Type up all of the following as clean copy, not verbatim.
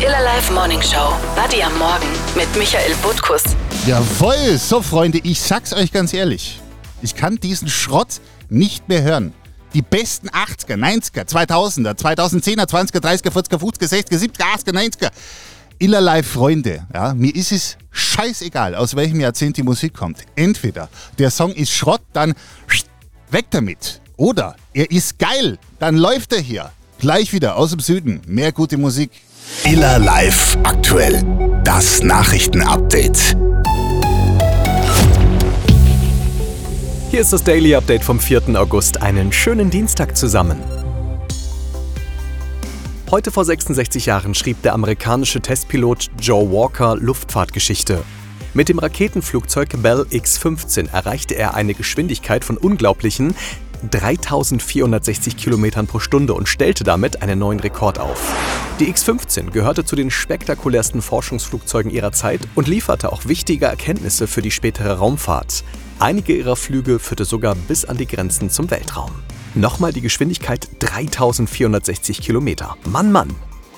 Iller Live Morning Show. Buddy am Morgen mit Michael Butkus. Jawohl, so Freunde, ich sag's euch ganz ehrlich. Ich kann diesen Schrott nicht mehr hören. Die besten 80er, 90er, 2000er, 2010er, 20er, 30er, 40er, 50er, 60er, 70er, 80er, 90er. Iller Live Freunde, ja, mir ist es scheißegal, aus welchem Jahrzehnt die Musik kommt. Entweder der Song ist Schrott, dann weg damit. Oder er ist geil, dann läuft er hier. Gleich wieder aus dem Süden. Mehr gute Musik. Iller Live aktuell. Das Nachrichtenupdate. Hier ist das Daily Update vom 4. August. Einen schönen Dienstag zusammen. Heute vor 66 Jahren schrieb der amerikanische Testpilot Joe Walker Luftfahrtgeschichte. Mit dem Raketenflugzeug Bell X-15 erreichte er eine Geschwindigkeit von unglaublichen 3460 Kilometern pro Stunde und stellte damit einen neuen Rekord auf. Die X-15 gehörte zu den spektakulärsten Forschungsflugzeugen ihrer Zeit und lieferte auch wichtige Erkenntnisse für die spätere Raumfahrt. Einige ihrer Flüge führte sogar bis an die Grenzen zum Weltraum. Nochmal die Geschwindigkeit 3460 Kilometer. Mann!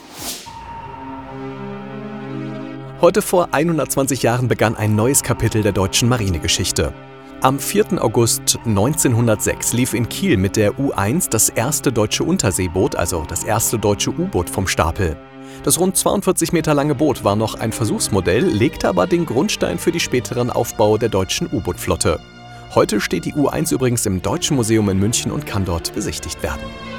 Heute vor 120 Jahren begann ein neues Kapitel der deutschen Marinegeschichte. Am 4. August 1906 lief in Kiel mit der U1 das erste deutsche Unterseeboot, also das erste deutsche U-Boot vom Stapel. Das rund 42 Meter lange Boot war noch ein Versuchsmodell, legte aber den Grundstein für den späteren Aufbau der deutschen U-Boot-Flotte. Heute steht die U1 übrigens im Deutschen Museum in München und kann dort besichtigt werden.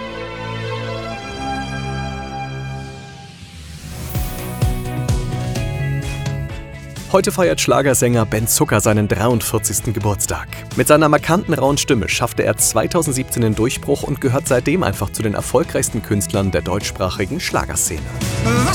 Heute feiert Schlagersänger Ben Zucker seinen 43. Geburtstag. Mit seiner markanten rauen Stimme schaffte er 2017 den Durchbruch und gehört seitdem einfach zu den erfolgreichsten Künstlern der deutschsprachigen Schlagerszene. Was